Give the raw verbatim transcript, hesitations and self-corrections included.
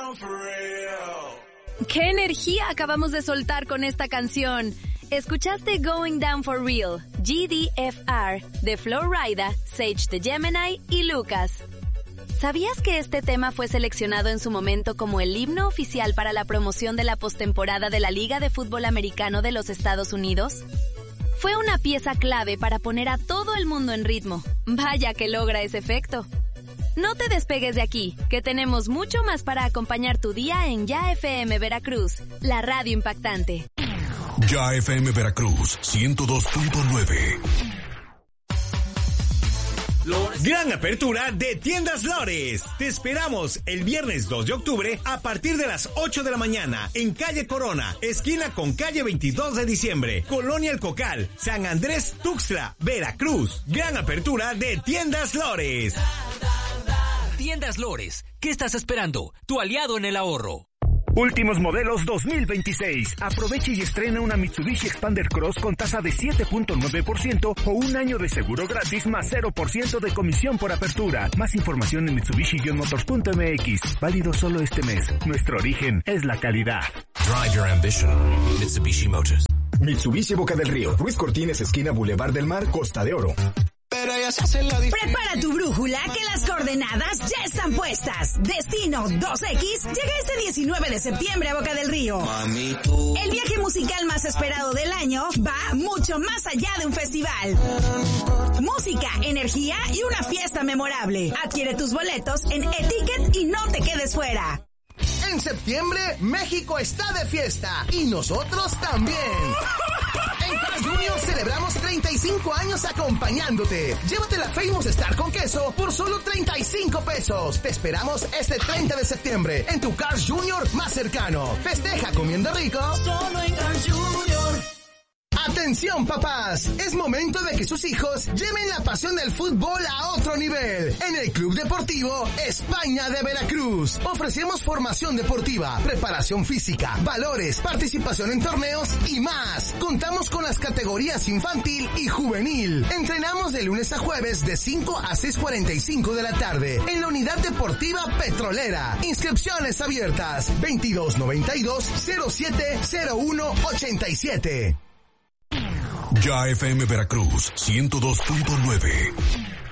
¡Qué energía acabamos de soltar con esta canción! Escuchaste Going Down for Real, G D F R, de Flo Rida, Sage the Gemini y Lucas. ¿Sabías que este tema fue seleccionado en su momento como el himno oficial para la promoción de la postemporada de la Liga de Fútbol Americano de los Estados Unidos? Fue una pieza clave para poner a todo el mundo en ritmo. Vaya que logra ese efecto. No te despegues de aquí, que tenemos mucho más para acompañar tu día en Ya F M Veracruz, la radio impactante. Ya F M Veracruz, ciento dos punto nueve. Gran apertura de Tiendas Lores. Te esperamos el viernes dos de octubre a partir de las ocho de la mañana en calle Corona, esquina con calle veintidós de diciembre, Colonia El Cocal, San Andrés Tuxtla, Veracruz. Gran apertura de Tiendas Lores. Tiendas Lores, ¿qué estás esperando? Tu aliado en el ahorro. Últimos modelos dos mil veintiséis. Aproveche y estrena una Mitsubishi Expander Cross con tasa de siete punto nueve por ciento o un año de seguro gratis más cero por ciento de comisión por apertura. Más información en mitsubishi motors punto m x. Válido solo este mes. Nuestro origen es la calidad. Drive your ambition. Mitsubishi Motors. Mitsubishi Boca del Río. Ruiz Cortines, esquina Boulevard del Mar, Costa de Oro. Pero ellas hacen la diferencia. Prepara tu brújula que las coordenadas ya están puestas. Destino dos equis llega este diecinueve de septiembre a Boca del Río. Mami, tú. El viaje musical más esperado del año va mucho más allá de un festival. Música, energía y una fiesta memorable. Adquiere tus boletos en eTicket y no te quedes fuera. En septiembre, México está de fiesta y nosotros también. En Carl Junior celebramos treinta y cinco años acompañándote. Llévate la Famous Star con queso por solo treinta y cinco pesos. Te esperamos este treinta de septiembre en tu Carl Junior más cercano. Festeja comiendo rico. Solo en Carl Junior. Atención papás, es momento de que sus hijos lleven la pasión del fútbol a otro nivel. En el Club Deportivo España de Veracruz ofrecemos formación deportiva, preparación física, valores, participación en torneos y más. Contamos con las categorías infantil y juvenil. Entrenamos de lunes a jueves de cinco a seis cuarenta y cinco de la tarde en la Unidad Deportiva Petrolera. Inscripciones abiertas veintidós noventa y dos cero siete cero uno ochenta y siete. Ya F M Veracruz, ciento dos punto nueve.